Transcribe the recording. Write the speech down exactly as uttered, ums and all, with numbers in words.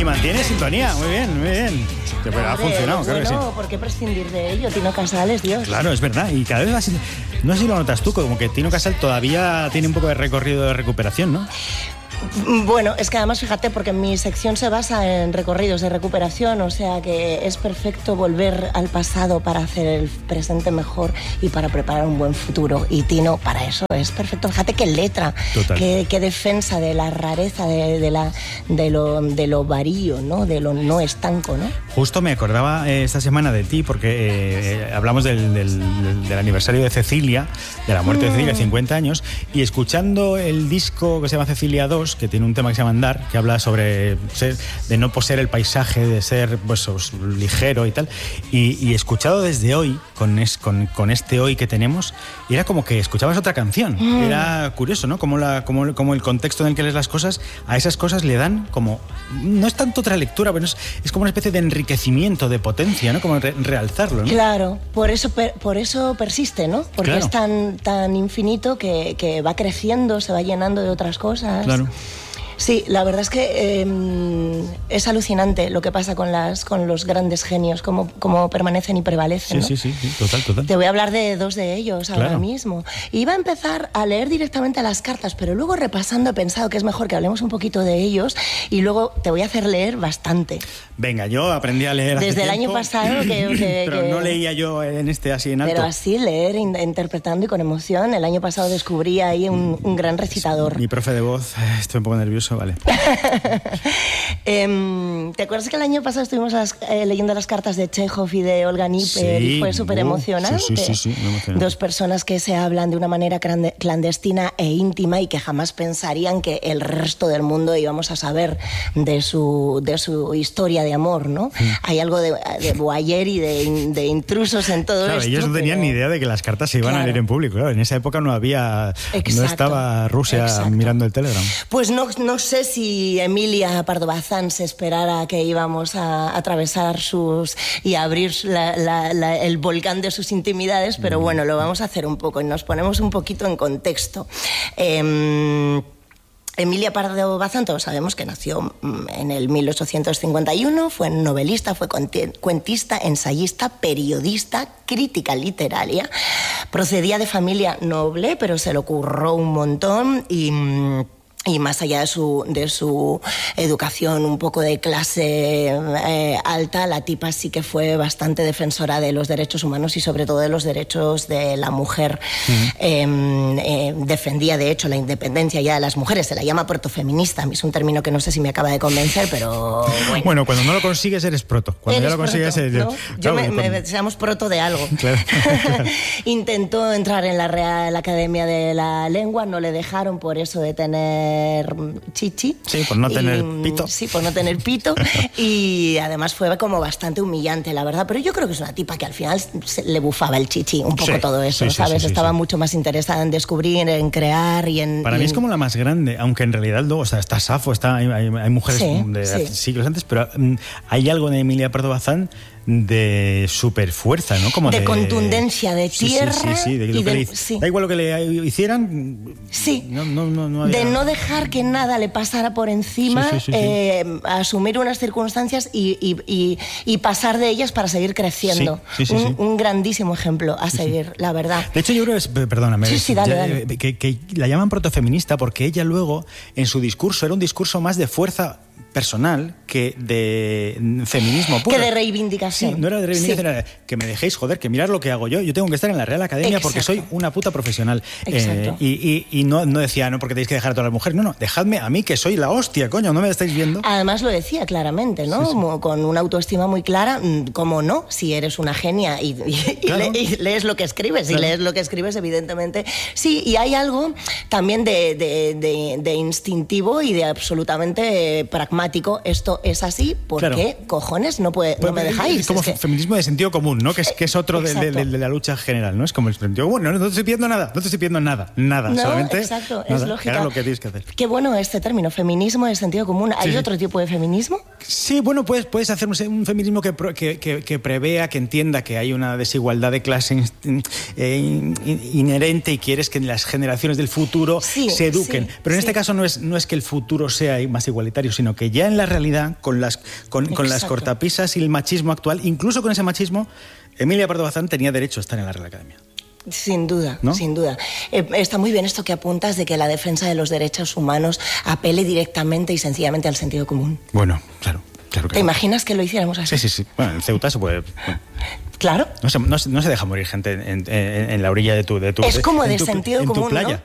Y mantiene sintonía, muy bien, muy bien. Que pues, ha funcionado, claro bueno, que sí. ¿por qué prescindir de ello? Tino Casal, Dios. Claro, es verdad. Y cada vez así, no sé si lo notas tú, como que Tino Casal todavía tiene un poco de recorrido de recuperación, ¿no? Bueno, es que además, fíjate, porque mi sección se basa en recorridos de recuperación, o sea que es perfecto volver al pasado para hacer el presente mejor y para preparar un buen futuro. Y Tino, para eso es perfecto. Fíjate qué letra, qué, qué defensa de la rareza, de, de, la, de, lo, de lo varío, ¿no? De lo no estanco, ¿no? Justo me acordaba eh, esta semana de ti porque eh, hablamos del, del, del aniversario de Cecilia, de la muerte mm. de Cecilia, cincuenta años, y escuchando el disco que se llama Cecilia dos, que tiene un tema que se llama Andar, que habla sobre ser, de no poseer el paisaje, de ser pues, ligero y tal, y, y escuchado desde hoy, con, es, con, con este hoy que tenemos, era como que escuchabas otra canción. Mm. Era curioso, ¿no? Como, la, como, como el contexto en el que lees las cosas, a esas cosas le dan como, no es tanto otra lectura, pero es, es como una especie de enriquecimiento, de potencia, ¿no? Como re, realzarlo, ¿no? Claro, por eso, per, por eso persiste, ¿no? Porque claro. es tan, tan infinito que, que va creciendo, se va llenando de otras cosas. Claro. Sí, la verdad es que eh, es alucinante lo que pasa con las con los grandes genios, cómo, cómo permanecen y prevalecen, ¿no? Sí, sí, sí, total, total. Te voy a hablar de dos de ellos claro. ahora mismo. Iba a empezar a leer directamente las cartas, pero luego repasando he pensado que es mejor que hablemos un poquito de ellos y luego te voy a hacer leer bastante. Venga, yo aprendí a leer hace Desde el tiempo, año pasado que... que pero que, no leía yo en este así en alto. Pero así, leer, in, interpretando y con emoción. El año pasado descubrí ahí un, un gran recitador. Mi profe de voz, estoy un poco nervioso, vale. eh, ¿Te acuerdas que el año pasado estuvimos las, eh, leyendo las cartas de Chekhov y de Olga Nipper? Sí, y fue súper emocionante. Sí, sí, sí, sí, me emocionó. Dos personas que se hablan de una manera clandestina e íntima y que jamás pensarían que el resto del mundo íbamos a saber de su, de su historia de amor, ¿no? Mm. Hay algo de, de voyeur y de, de intrusos en todo claro, esto. Ellos no tenían pero... ni idea de que las cartas se iban claro. a leer en público. Claro, en esa época no había, exacto, no estaba Rusia exacto. mirando el Telegram. Pues no, no sé si Emilia Pardo Bazán se esperara que íbamos a atravesar sus y a abrir la, la, la, el volcán de sus intimidades, pero mm. bueno, lo vamos a hacer un poco y nos ponemos un poquito en contexto. Eh, Emilia Pardo Bazán, todos sabemos que nació en el mil ochocientos cincuenta y uno, fue novelista, fue cuentista, ensayista, periodista, crítica literaria. Procedía de familia noble, pero se le curró un montón y... Y más allá de su, de su educación un poco de clase eh, alta, la tipa sí que fue bastante defensora de los derechos humanos y sobre todo de los derechos de la mujer. Uh-huh. eh, eh, defendía, de hecho, la independencia ya de las mujeres. Se la llama protofeminista. A mí es un término que no sé si me acaba de convencer, pero bueno. Bueno, cuando no lo consigues eres proto. Cuando eres ya lo consigues... Proto, eres... ¿no? Yo me, me, me, seamos proto de algo. Claro. Intentó entrar en la Real Academia de la Lengua, no le dejaron por eso de tener chichi. Sí, por no y, tener pito. Sí, por no tener pito. Y además fue como bastante humillante, la verdad. Pero yo creo que es una tipa que al final se le bufaba el chichi un poco sí, todo eso, sí, ¿sabes? Sí, sí, Estaba sí. mucho más interesada en descubrir, en crear y en... Para y mí en... es como la más grande, aunque en realidad luego, o sea, está Safo, está, hay, hay, hay mujeres sí, de sí. siglos antes, pero um, hay algo de Emilia Pardo Bazán de super fuerza, ¿no? Como de, de contundencia, de tierra. Sí, sí, sí, sí, de lo y que de, le, sí. Da igual lo que le hicieran. Sí. No, no, no, no había... De no dejar que nada le pasara por encima, sí, sí, sí, eh, sí. asumir unas circunstancias y, y, y, y pasar de ellas para seguir creciendo. Sí, sí, sí, un, sí. un grandísimo ejemplo a seguir, sí, sí. la verdad. De hecho, yo creo que es, perdóname, sí, sí, dale, ya, dale. Que, que la llaman protofeminista porque ella luego, en su discurso, era un discurso más de fuerza personal que de feminismo puro. Que de reivindicación. Sí, no era de reivindicación, sí. Era que me dejéis, joder, que mirar lo que hago yo. Yo tengo que estar en la Real Academia Exacto. Porque soy una puta profesional. Exacto. Eh, y y, y no, no decía, no, porque tenéis que dejar a todas las mujeres. No, no, dejadme a mí que soy la hostia, coño, ¿no me estáis viendo? Además lo decía claramente, ¿no? Sí, sí. Con una autoestima muy clara, ¿cómo no? Si eres una genia y, y, claro. y, le, y lees lo que escribes, claro. y lees lo que escribes, evidentemente. Sí, y hay algo también de, de, de, de instintivo y de absolutamente pragmático. Esto es así, ¿por claro. qué cojones no, puede, no me dejáis? Es como es que... feminismo de sentido común, ¿no? Que es, que es otro de, de, de, de la lucha general, ¿no? Es como el sentido común, no, no te estoy pidiendo nada, no te estoy pidiendo nada, nada, no, solamente exacto, nada, es lógica. Hagas lo que tienes que hacer. Qué bueno este término, feminismo de sentido común. ¿Hay sí, otro sí. tipo de feminismo? Sí, bueno, puedes, puedes hacer un, un feminismo que, que, que, que prevea, que entienda que hay una desigualdad de clase eh, inherente y quieres que las generaciones del futuro sí, se eduquen. Sí, Pero en sí. este caso no es, no es que el futuro sea más igualitario, sino que ya en la realidad Academia, con las, con, con las cortapisas y el machismo actual, incluso con ese machismo, Emilia Pardo Bazán tenía derecho a estar en la Real Academia. Sin duda, ¿no? sin duda. Eh, está muy bien esto que apuntas de que la defensa de los derechos humanos apele directamente y sencillamente al sentido común. Bueno, claro. Claro que ¿Te no. imaginas que lo hiciéramos así? Sí, sí, sí. Bueno, en Ceuta se puede... Bueno. Claro. No se, no, se, no se deja morir gente en, en, en la orilla de tu... De tu es como de de tu, sentido en tu común, playa. ¿no?